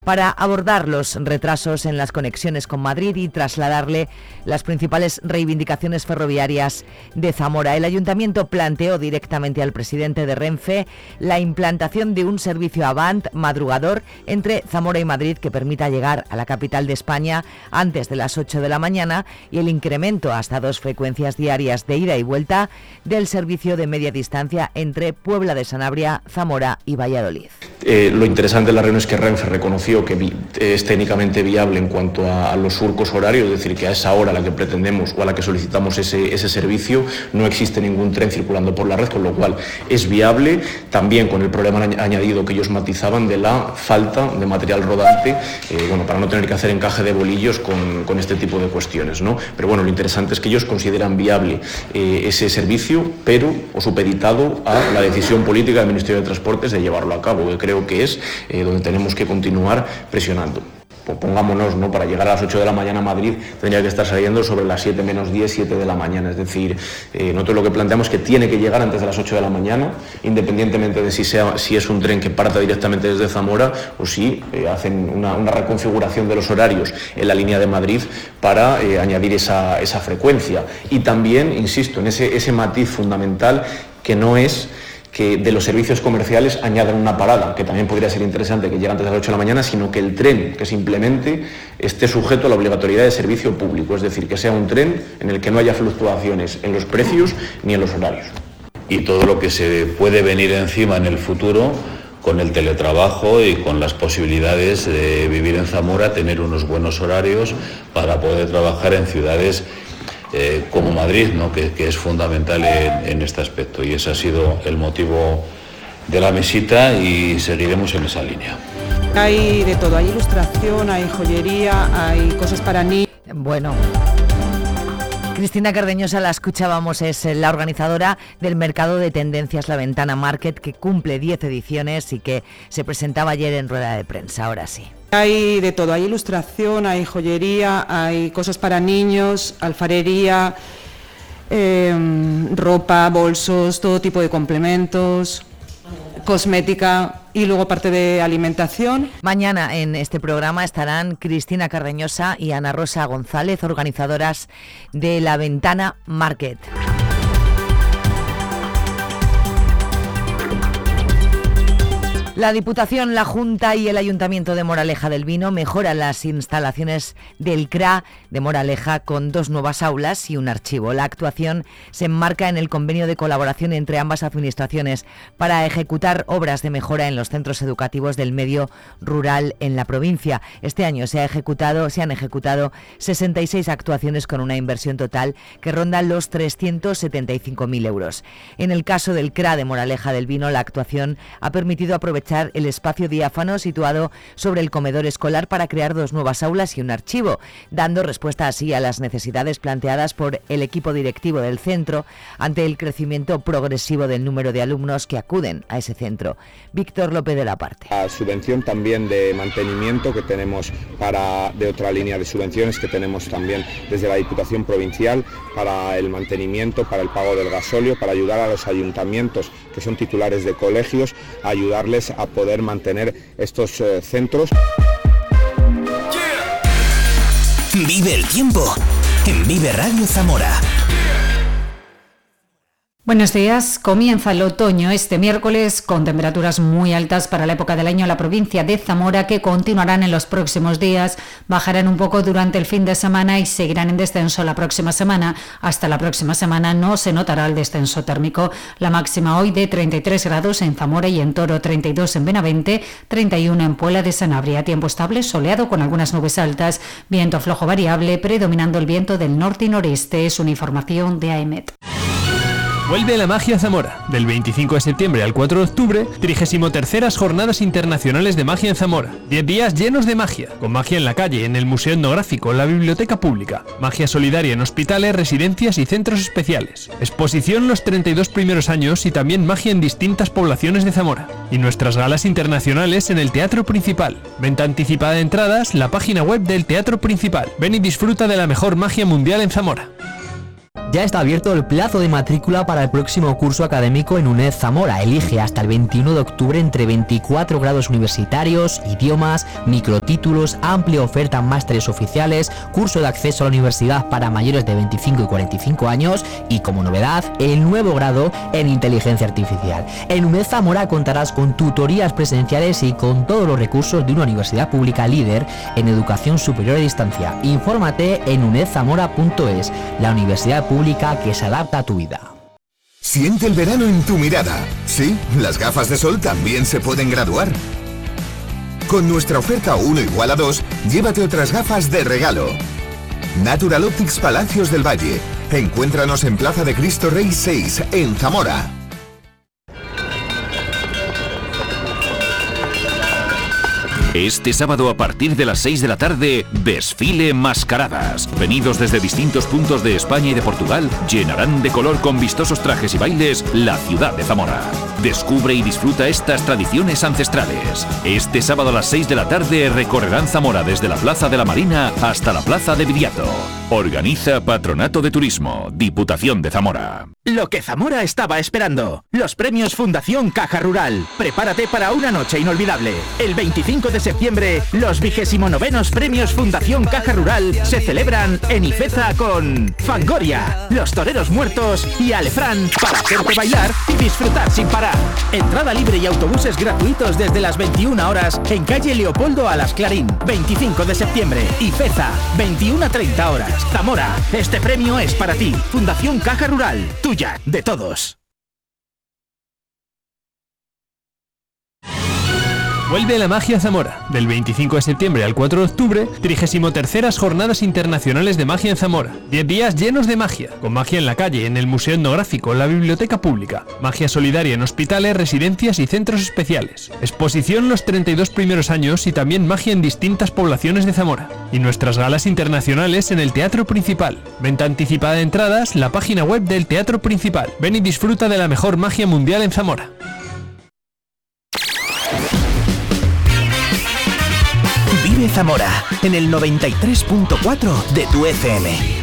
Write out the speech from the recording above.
para abordar los retrasos en las conexiones con Madrid y trasladarle las principales reivindicaciones ferroviarias de Zamora. El Ayuntamiento planteó directamente al presidente de Renfe la implantación de un servicio Avant madrugador entre Zamora y Madrid que permita llegar a la capital de España antes de las 8 de la mañana y el incremento hasta 2 frecuencias diarias de ida y vuelta del servicio de media distancia entre Puebla de Sanabria, Zamora y Valladolid. Lo interesante de la reunión es que Renfe reconoció que es técnicamente viable en cuanto a los surcos horarios, es decir, que a esa hora a la que pretendemos o a la que solicitamos ese servicio no existe ningún tren circulando por la red, con lo cual es viable, también con el problema añadido que ellos matizaban de la falta de material rodante, para no tener que hacer encaje de bolillos con este tipo de cuestiones, ¿no? Pero bueno, lo interesante es que ellos consideran viable ese servicio, pero supeditado a la decisión política del Ministerio de Transportes de llevarlo a cabo, que creo que es donde tenemos que continuar presionando. Pongámonos, ¿no? Para llegar a las 8 de la mañana a Madrid tendría que estar saliendo sobre las 7 menos 10, 7 de la mañana. Es decir, nosotros lo que planteamos es que tiene que llegar antes de las 8 de la mañana, independientemente de si es un tren que parta directamente desde Zamora o si hacen una reconfiguración de los horarios en la línea de Madrid para añadir esa frecuencia. Y también, insisto, en ese matiz fundamental que no es que de los servicios comerciales añadan una parada, que también podría ser interesante que llegue antes de las 8 de la mañana, sino que el tren que se implemente esté sujeto a la obligatoriedad de servicio público, es decir, que sea un tren en el que no haya fluctuaciones en los precios ni en los horarios. Y todo lo que se puede venir encima en el futuro con el teletrabajo y con las posibilidades de vivir en Zamora, tener unos buenos horarios para poder trabajar en ciudades como Madrid, ¿no? que es fundamental en este aspecto, y ese ha sido el motivo de la visita y seguiremos en esa línea. Hay de todo, hay ilustración, hay joyería, hay cosas para niños. Bueno, Cristina Cardeñosa, la escuchábamos, es la organizadora del mercado de tendencias La Ventana Market, que cumple 10 ediciones y que se presentaba ayer en rueda de prensa. Ahora sí. Hay de todo, hay ilustración, hay joyería, hay cosas para niños, alfarería, ropa, bolsos, todo tipo de complementos, cosmética y luego parte de alimentación. Mañana en este programa estarán Cristina Cardeñosa y Ana Rosa González, organizadoras de La Ventana Market. La Diputación, la Junta y el Ayuntamiento de Moraleja del Vino mejoran las instalaciones del CRA de Moraleja con 2 nuevas aulas y un archivo. La actuación se enmarca en el convenio de colaboración entre ambas administraciones para ejecutar obras de mejora en los centros educativos del medio rural en la provincia. Este año se han ejecutado 66 actuaciones con una inversión total que ronda los 375.000 euros. En el caso del CRA de Moraleja del Vino, la actuación ha permitido aprovechar el espacio diáfano situado sobre el comedor escolar para crear 2 nuevas aulas y un archivo, dando respuesta así a las necesidades planteadas por el equipo directivo del centro ante el crecimiento progresivo del número de alumnos que acuden a ese centro. Víctor López de la Parte. La subvención también de mantenimiento que tenemos de otra línea de subvenciones que tenemos también desde la Diputación Provincial para el mantenimiento, para el pago del gasóleo, para ayudar a los ayuntamientos que son titulares de colegios, a ayudarles a poder mantener estos centros. Vive el tiempo en Vive Radio Zamora. Buenos días. Comienza el otoño este miércoles con temperaturas muy altas para la época del año en la provincia de Zamora, que continuarán en los próximos días, bajarán un poco durante el fin de semana y seguirán en descenso la próxima semana. Hasta la próxima semana no se notará el descenso térmico. La máxima hoy de 33 grados en Zamora y en Toro, 32 en Benavente, 31 en Puebla de Sanabria. Tiempo estable, soleado con algunas nubes altas, viento flojo variable, predominando el viento del norte y noreste. Es una información de AEMET. Vuelve la magia a Zamora. Del 25 de septiembre al 4 de octubre, 33ª Jornadas Internacionales de Magia en Zamora. 10 días llenos de magia, con magia en la calle, en el Museo Etnográfico, en la Biblioteca Pública. Magia solidaria en hospitales, residencias y centros especiales. Exposición los 32 primeros años y también magia en distintas poblaciones de Zamora. Y nuestras galas internacionales en el Teatro Principal. Venta anticipada de entradas, la página web del Teatro Principal. Ven y disfruta de la mejor magia mundial en Zamora. Ya está abierto el plazo de matrícula para el próximo curso académico en UNED Zamora. Elige hasta el 21 de octubre entre 24 grados universitarios, idiomas, microtítulos, amplia oferta en másteres oficiales, curso de acceso a la universidad para mayores de 25 y 45 años y, como novedad, el nuevo grado en inteligencia artificial. En UNED Zamora contarás con tutorías presenciales y con todos los recursos de una universidad pública líder en educación superior a distancia. Infórmate en unedzamora.es, la universidad pública que se adapta a tu vida. Siente el verano en tu mirada. Sí, las gafas de sol también se pueden graduar. Con nuestra oferta 1 igual a 2, llévate otras gafas de regalo. Natural Optics Palacios del Valle. Encuéntranos en Plaza de Cristo Rey 6, en Zamora. Este sábado a partir de las 6 de la tarde, desfile Mascaradas. Venidos desde distintos puntos de España y de Portugal, llenarán de color con vistosos trajes y bailes la ciudad de Zamora. Descubre y disfruta estas tradiciones ancestrales. Este sábado a las 6 de la tarde recorrerán Zamora desde la Plaza de la Marina hasta la Plaza de Viriato. Organiza Patronato de Turismo, Diputación de Zamora. Lo que Zamora estaba esperando. Los premios Fundación Caja Rural. Prepárate para una noche inolvidable. El 25 de septiembre, los 29º premios Fundación Caja Rural se celebran en Ifeza con Fangoria, Los Toreros Muertos y Alefrán para hacerte bailar y disfrutar sin parar. Entrada libre y autobuses gratuitos desde las 21 horas en calle Leopoldo Alas Clarín. 25 de septiembre, Ifeza, 21 a 30 horas. Zamora, este premio es para ti. Fundación Caja Rural, tuya, de todos. Vuelve la magia a Zamora. Del 25 de septiembre al 4 de octubre, 33º Jornadas Internacionales de Magia en Zamora. 10 días llenos de magia, con magia en la calle, en el Museo Etnográfico, la Biblioteca Pública. Magia solidaria en hospitales, residencias y centros especiales. Exposición los 32 primeros años y también magia en distintas poblaciones de Zamora. Y nuestras galas internacionales en el Teatro Principal. Venta anticipada de entradas, la página web del Teatro Principal. Ven y disfruta de la mejor magia mundial en Zamora. Vive Zamora en el 93.4 de tu FM.